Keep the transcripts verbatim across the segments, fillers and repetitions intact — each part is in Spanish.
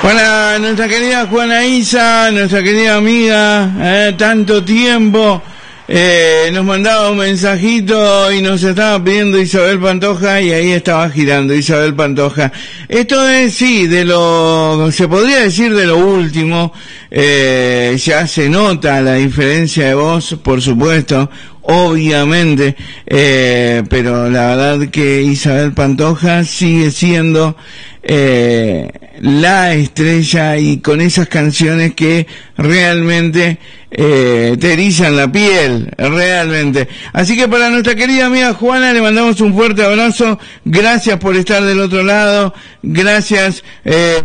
Hola, nuestra querida Juana Isa, nuestra querida amiga, eh, tanto tiempo, eh, nos mandaba un mensajito y nos estaba pidiendo Isabel Pantoja y ahí estaba girando Isabel Pantoja. Esto es, sí, de lo, se podría decir de lo último, eh, ya se nota la diferencia de voz, por supuesto, obviamente, eh, pero la verdad que Isabel Pantoja sigue siendo eh, la estrella y con esas canciones que realmente eh, te erizan la piel, realmente. Así que para nuestra querida amiga Juana le mandamos un fuerte abrazo, gracias por estar del otro lado, gracias eh,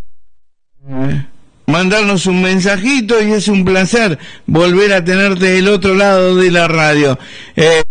mandarnos un mensajito y es un placer volver a tenerte del otro lado de la radio. Eh,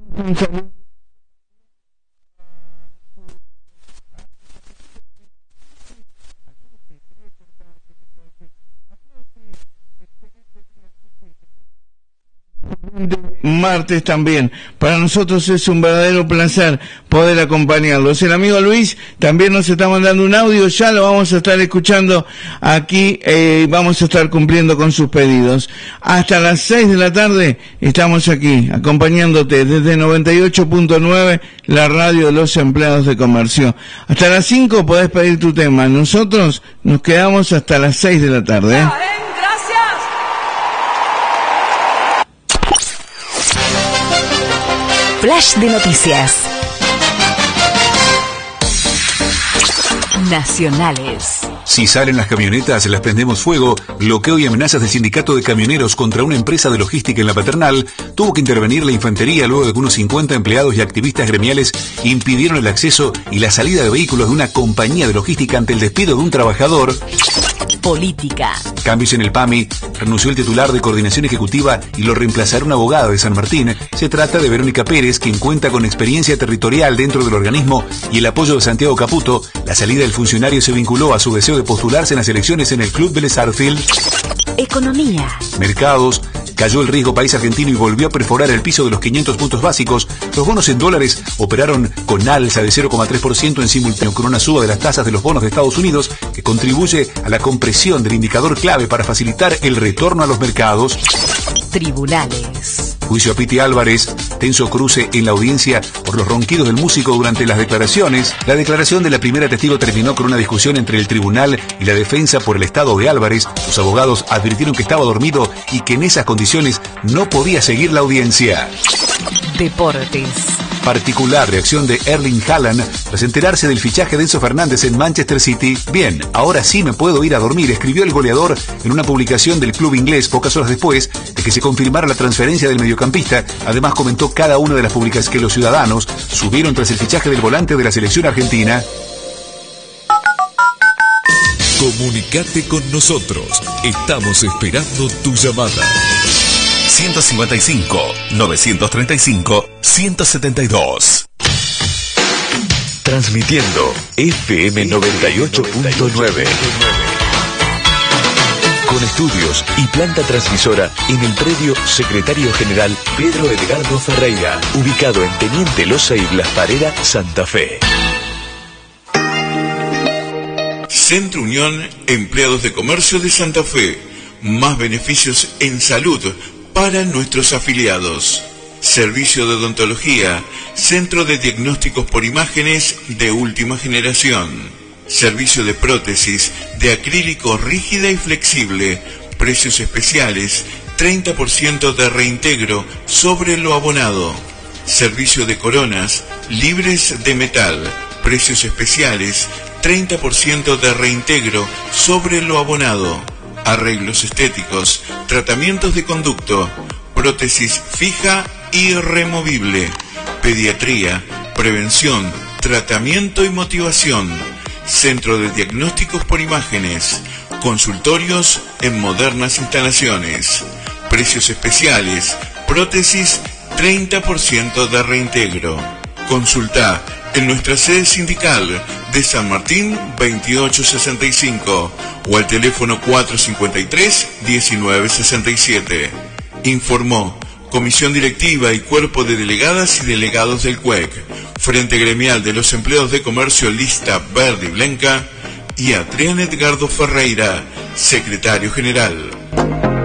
martes también. Para nosotros es un verdadero placer poder acompañarlos. El amigo Luis también nos está mandando un audio, ya lo vamos a estar escuchando aquí, eh, vamos a estar cumpliendo con sus pedidos. Hasta las seis de la tarde estamos aquí acompañándote desde noventa y ocho punto nueve, la radio de los empleados de comercio. Hasta las cinco podés pedir tu tema. Nosotros nos quedamos hasta las seis de la tarde, ¿eh? Flash de noticias nacionales. Si salen las camionetas, las prendemos fuego. Bloqueo y amenazas del sindicato de camioneros contra una empresa de logística en La Paternal. Tuvo que intervenir la infantería luego de que unos cincuenta empleados y activistas gremiales impidieron el acceso y la salida de vehículos de una compañía de logística ante el despido de un trabajador. Política. Cambios en el P A M I. Renunció el titular de Coordinación Ejecutiva y lo reemplazará una abogada de San Martín. Se trata de Verónica Pérez, quien cuenta con experiencia territorial dentro del organismo y el apoyo de Santiago Caputo. La salida del funcionario se vinculó a su deseo de postularse en las elecciones en el club Vélez Arfield. Economía. Mercados. Cayó el riesgo país argentino y volvió a perforar el piso de los quinientos puntos básicos. Los bonos en dólares operaron con alza de cero coma tres por ciento en simultáneo con una suba de las tasas de los bonos de Estados Unidos que contribuye a la compresión del indicador clave para facilitar el retorno a los mercados. Tribunales. Juicio a Piti Álvarez, tenso cruce en la audiencia por los ronquidos del músico durante las declaraciones. La declaración de la primera testigo terminó con una discusión entre el tribunal y la defensa por el estado de Álvarez. Sus abogados advirtieron que estaba dormido y que en esas condiciones no podía seguir la audiencia. Deportes. Particular reacción de Erling Haaland tras enterarse del fichaje de Enzo Fernández en Manchester City. Bien, ahora sí me puedo ir a dormir, escribió el goleador en una publicación del club inglés pocas horas después de que se confirmara la transferencia del mediocampista. Además comentó cada una de las publicaciones que los ciudadanos subieron tras el fichaje del volante de la selección argentina. Comunicate con nosotros. Estamos esperando tu llamada. ciento cincuenta y cinco, novecientos treinta y cinco, ciento setenta y dos. Transmitiendo F M noventa y ocho punto nueve. Con estudios y planta transmisora en el predio Secretario General Pedro Edgardo Ferreira, ubicado en Teniente Loza y Blas Parera, Santa Fe. Centro Unión Empleados de Comercio de Santa Fe. Más beneficios en salud para nuestros afiliados. Servicio de odontología, centro de diagnósticos por imágenes de última generación. Servicio de prótesis de acrílico rígida y flexible. Precios especiales, treinta por ciento de reintegro sobre lo abonado. Servicio de coronas libres de metal. Precios especiales, treinta por ciento de reintegro sobre lo abonado. Arreglos estéticos, tratamientos de conducto, prótesis fija y removible, pediatría, prevención, tratamiento y motivación, centro de diagnósticos por imágenes, consultorios en modernas instalaciones, precios especiales, prótesis treinta por ciento de reintegro. Consulta en nuestra sede sindical de San Martín veintiocho sesenta y cinco o al teléfono cuatrocientos cincuenta y tres, diecinueve sesenta y siete. Informó Comisión Directiva y Cuerpo de Delegadas y Delegados del C U E C, Frente Gremial de los Empleados de Comercio Lista Verde y Blanca, y Adrián Edgardo Ferreira, secretario general.